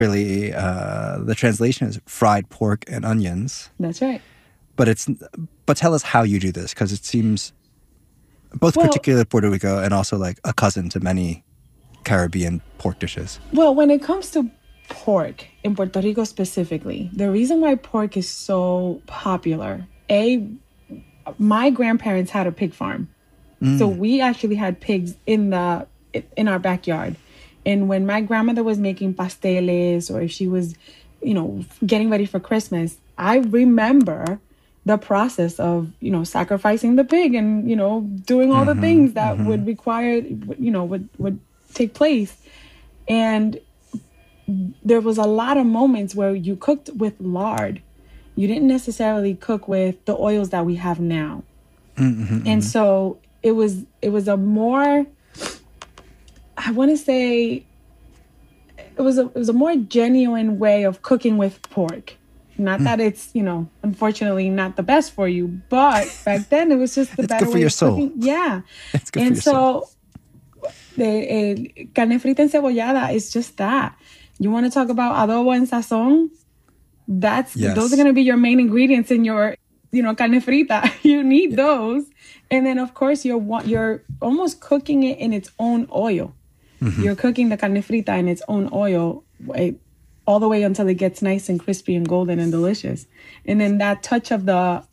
really, the translation is fried pork and onions. That's right. But tell us how you do this, because it seems both particular Puerto Rico and also like a cousin to many Caribbean pork dishes. Well, when it comes to pork in Puerto Rico specifically, the reason why pork is so popular, my grandparents had a pig farm. So we actually had pigs in our backyard. And when my grandmother was making pasteles, or if she was, getting ready for Christmas, I remember the process of, sacrificing the pig and, doing all the things that would require, would take place. And there was a lot of moments where you cooked with lard. You didn't necessarily cook with the oils that we have now. And so it was a more, I want to say, it was a more genuine way of cooking with pork. Not that it's, unfortunately not the best for you, but back then it was just the better way of cooking. Yeah. It's good for your soul. The carne frita encebollada is just that. You want to talk about adobo and sazon? Those are going to be your main ingredients in your, carne frita. You need those. And then, of course, you're almost cooking it in its own oil. You're cooking the carne frita in its own oil all the way until it gets nice and crispy and golden and delicious. And then that touch of the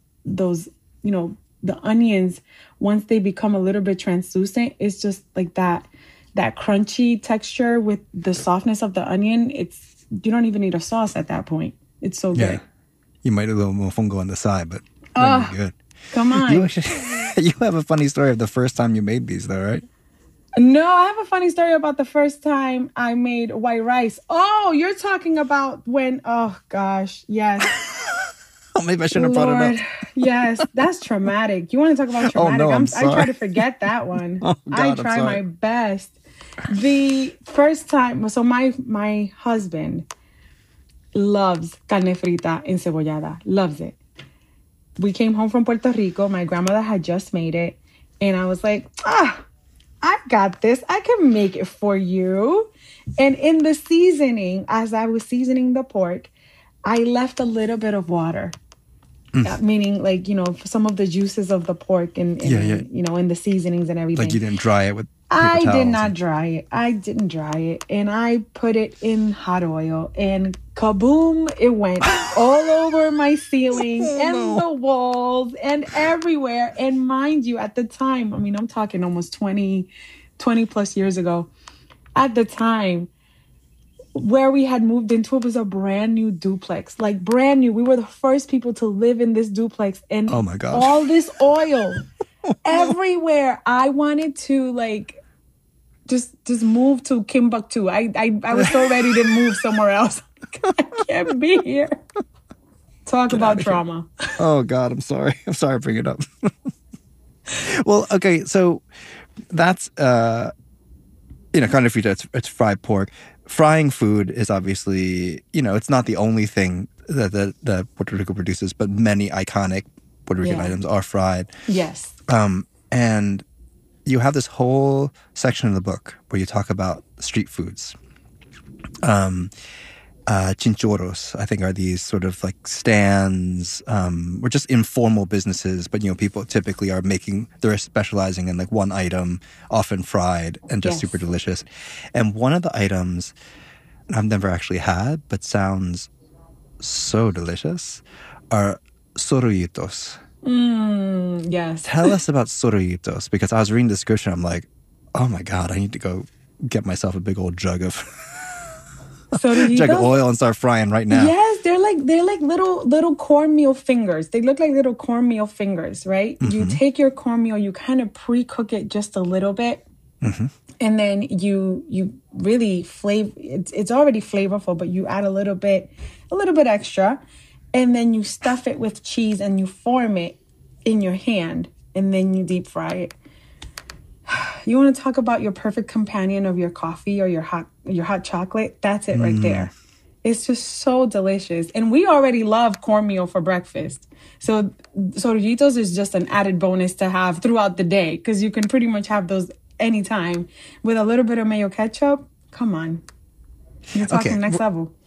onions, once they become a little bit translucent, it's just like that crunchy texture with the softness of the onion. You don't even need a sauce at that point. It's so good. You might have a little mofongo on the side, but good. Come on. You have a funny story of the first time you made these, though, right? No, I have a funny story about the first time I made white rice. Oh, you're talking about when, oh gosh, yes. Maybe I shouldn't have brought it up. Yes, that's traumatic. You want to talk about traumatic? Oh, no, I'm sorry. I try to forget that one. Oh, God, I try my best. The first time, so my husband loves carne frita encebollada. Loves it. We came home from Puerto Rico. My grandmother had just made it. And I was like, I've got this. I can make it for you. And in the seasoning, as I was seasoning the pork, I left a little bit of water. Meaning, like, some of the juices of the pork and in the seasonings and everything. Like you didn't dry it with paper I towels. did not dry it. I didn't dry it. And I put it in hot oil. And kaboom, it went all over my ceiling the walls and everywhere. And mind you, at the time, I mean, I'm talking almost 20 plus years ago. At the time, where we had moved into, it was a brand new duplex. Like brand new. We were the first people to live in this duplex. And oh my gosh, all this oil everywhere. I wanted to just move to Timbuktu. I was so ready to move somewhere else. I can't be here. Talk about trauma. Oh God, I'm sorry. I'm sorry to bring it up. Well, okay, so that's carne frita. It's fried pork. Frying food is obviously, it's not the only thing that Puerto Rico produces, but many iconic Puerto Rican items are fried. Yes. And you have this whole section of the book where you talk about street foods. Chinchorros, I think, are these sort of like stands, or just informal businesses. But, people typically they're specializing in like one item, often fried and just super delicious. And one of the items I've never actually had, but sounds so delicious, are sorullitos. Yes. Tell us about sorullitos, because I was reading the description. I'm like, oh my God, I need to go get myself a big old jug of oil and start frying right now. Yes, they're like little cornmeal fingers. They look like little cornmeal fingers, right? You take your cornmeal, you kind of pre-cook it just a little bit. And then you really flavor it's already flavorful, but you add a little bit extra. And then you stuff it with cheese and you form it in your hand, and then you deep fry it. You want to talk about your perfect companion of your coffee or your hot chocolate? That's it right there. It's just so delicious. And we already love cornmeal for breakfast. So sorullitos is just an added bonus to have throughout the day, because you can pretty much have those anytime with a little bit of mayo ketchup. Come on. You're talking Okay. next level.